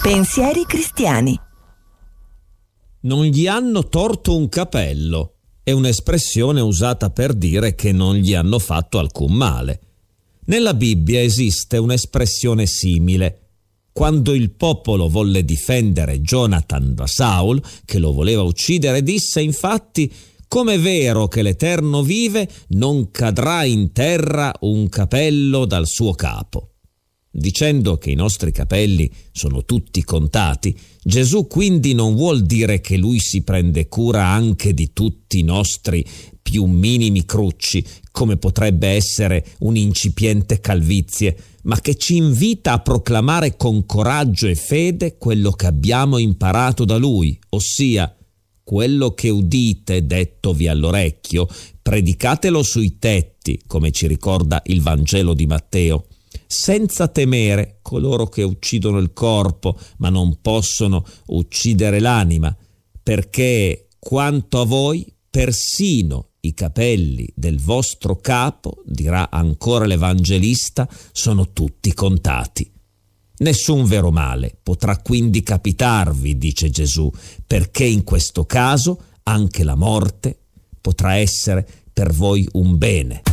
Pensieri cristiani. Non gli hanno torto un capello è un'espressione usata per dire che non gli hanno fatto alcun male. Nella Bibbia esiste un'espressione simile. Quando il popolo volle difendere Jonathan da Saul, che lo voleva uccidere, disse infatti: «Com'è vero che l'Eterno vive, non cadrà in terra un capello dal suo capo». Dicendo che i nostri capelli sono tutti contati, Gesù quindi non vuol dire che lui si prende cura anche di tutti i nostri più minimi crucci, come potrebbe essere un'incipiente calvizie, ma che ci invita a proclamare con coraggio e fede quello che abbiamo imparato da lui, ossia: quello che udite dettovi all'orecchio, predicatelo sui tetti, come ci ricorda il Vangelo di Matteo, senza temere coloro che uccidono il corpo, ma non possono uccidere l'anima, perché quanto a voi, persino i capelli del vostro capo, dirà ancora l'Evangelista, sono tutti contati. Nessun vero male potrà quindi capitarvi, dice Gesù, perché in questo caso anche la morte potrà essere per voi un bene.